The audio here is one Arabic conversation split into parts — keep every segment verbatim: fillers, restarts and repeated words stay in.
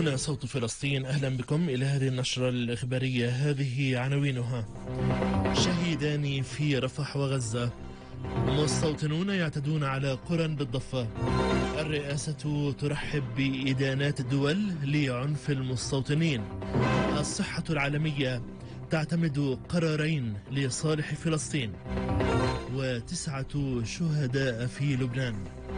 هنا صوت فلسطين، أهلا بكم إلى هذه النشرة الإخبارية. هذه عناوينها: شهيدان في رفح وغزة، مستوطنون يعتدون على قرى بالضفة، الرئاسة ترحب بإدانات الدول لعنف المستوطنين، الصحة العالمية تعتمد قرارين لصالح فلسطين، وتسعة شهداء في لبنان.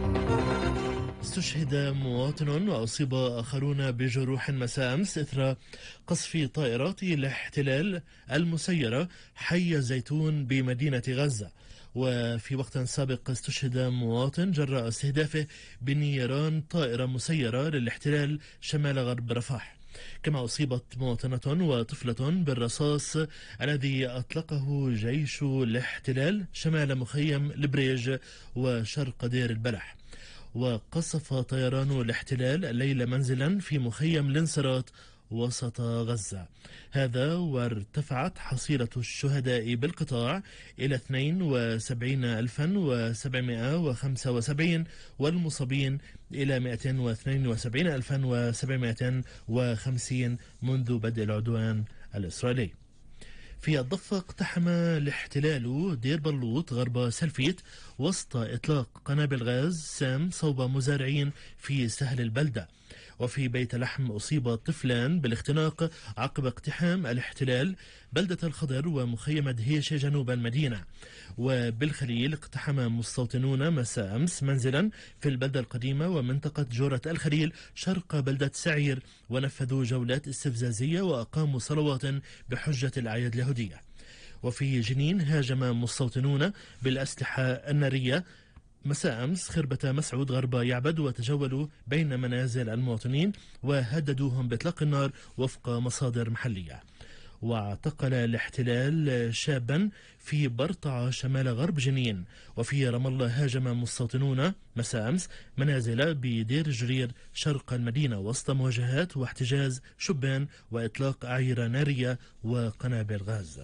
استشهد مواطن وأصيب آخرون بجروح مساء أمس إثر قصف طائرات الاحتلال المسيرة حي زيتون بمدينة غزة. وفي وقت سابق استشهد مواطن جراء استهدافه بنيران طائرة مسيرة للاحتلال شمال غرب رفح. كما أصيبت مواطنة وطفلة بالرصاص الذي أطلقه جيش الاحتلال شمال مخيم البريج وشرق دير البلح. وقصف طيران الاحتلال الليل منزلا في مخيم الانصارات وسط غزة. هذا وارتفعت حصيلة الشهداء بالقطاع إلى اثنين وسبعين ألفا وسبعمائة وخمسة وسبعين والمصابين إلى مئتين واثنين وسبعين ألفا وسبعمائة وخمسين منذ بدء العدوان الإسرائيلي. في الضفة اقتحم الاحتلال دير بلوط غرب سلفيت وسط إطلاق قنابل غاز سام صوب مزارعين في سهل البلدة. وفي بيت لحم أصيب طفلان بالاختناق عقب اقتحام الاحتلال بلدة الخضر ومخيم دهيش جنوب المدينة. وبالخليل اقتحم مستوطنون مساء أمس منزلا في البلدة القديمة ومنطقة جورة الخليل شرق بلدة سعير، ونفذوا جولات استفزازية وأقاموا صلوات بحجة الأعياد اليهودية. وفي جنين هاجم مستوطنون بالأسلحة النارية مساء أمس خربة مسعود غرب يعبد، وتجولوا بين منازل المواطنين وهددوهم بإطلاق النار وفق مصادر محلية. واعتقل الاحتلال شابا في برطعة شمال غرب جنين. وفي رام الله هاجم مستوطنون مساء أمس منازل بدير جرير شرق المدينة وسط مواجهات واحتجاز شبان وإطلاق أعيرة نارية وقنابل غاز.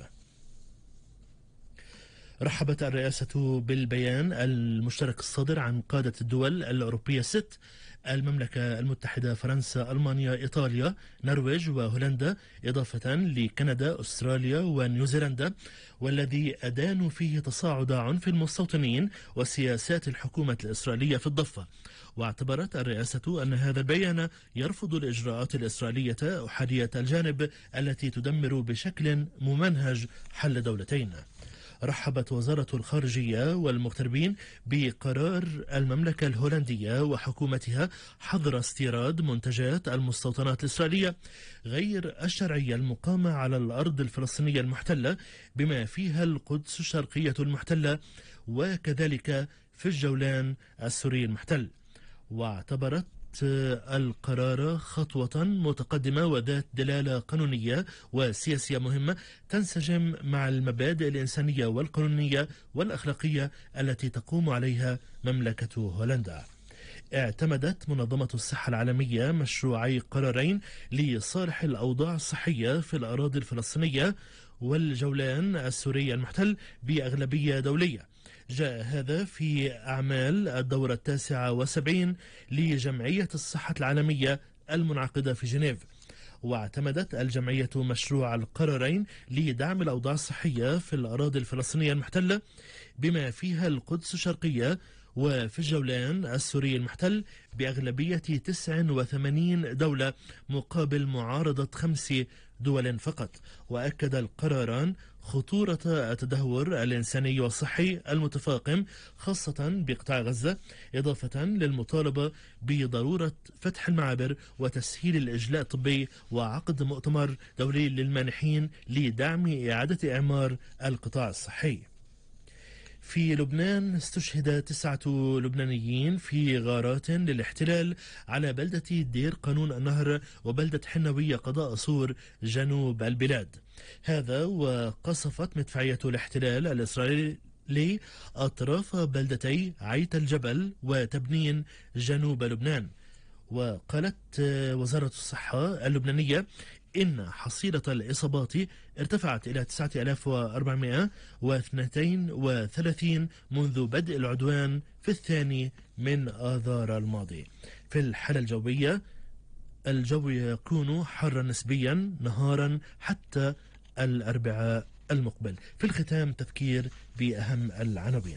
رحبت الرئاسة بالبيان المشترك الصادر عن قادة الدول الأوروبية الست: المملكة المتحدة، فرنسا، ألمانيا، إيطاليا، نرويج وهولندا، إضافة لكندا، أستراليا ونيوزيلندا، والذي أدانوا فيه تصاعد عنف المستوطنين وسياسات الحكومة الإسرائيلية في الضفة. واعتبرت الرئاسة أن هذا البيان يرفض الإجراءات الإسرائيلية أحادية الجانب التي تدمر بشكل ممنهج حل دولتين. رحبت وزارة الخارجية والمغتربين بقرار المملكة الهولندية وحكومتها حظر استيراد منتجات المستوطنات الإسرائيلية غير الشرعية المقامة على الأرض الفلسطينية المحتلة بما فيها القدس الشرقية المحتلة وكذلك في الجولان السوري المحتل. واعتبرت القرار خطوة متقدمة وذات دلالة قانونية وسياسية مهمة تنسجم مع المبادئ الإنسانية والقانونية والأخلاقية التي تقوم عليها مملكة هولندا. اعتمدت منظمة الصحة العالمية مشروعي قرارين لصالح الأوضاع الصحية في الأراضي الفلسطينية والجولان السوري المحتل بأغلبية دولية. جاء هذا في أعمال الدورة التاسعة وسبعين لجمعية الصحة العالمية المنعقدة في جنيف. واعتمدت الجمعية مشروع القرارين لدعم الأوضاع الصحية في الأراضي الفلسطينية المحتلة بما فيها القدس الشرقية وفي الجولان السوري المحتل بأغلبية تسع وثمانين دولة مقابل معارضة خمس دول فقط. وأكد القراران خطورة التدهور الإنساني والصحي المتفاقم خاصة بقطاع غزة، إضافة للمطالبة بضرورة فتح المعابر وتسهيل الإجلاء الطبي وعقد مؤتمر دولي للمانحين لدعم إعادة إعمار القطاع الصحي. في لبنان استشهد تسعة لبنانيين في غارات للاحتلال على بلدة دير قانون النهر وبلدة حنوية قضاء سور جنوب البلاد. هذا وقصفت مدفعية الاحتلال الإسرائيلي لأطراف بلدتي عيت الجبل وتبنين جنوب لبنان. وقالت وزارة الصحة اللبنانية إن حصيلة الإصابات ارتفعت إلى تسعة آلاف وأربعمائة واثنين وثلاثين منذ بدء العدوان في الثاني من آذار الماضي. في الحالة الجوية الجو يكون حارا نسبيا نهارا حتى الأربعاء المقبل. في الختام تذكير بأهم العناوين.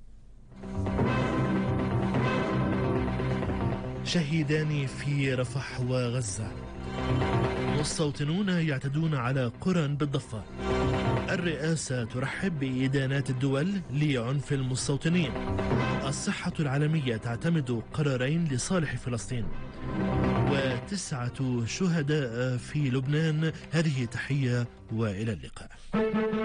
شهيدان في رفح وغزة. مستوطنون يعتدون على قرى بالضفة. الرئاسة ترحب بإدانات الدول لعنف المستوطنين. الصحة العالمية تعتمد قرارين لصالح فلسطين. وتسعة شهداء في لبنان. هذه تحية وإلى اللقاء.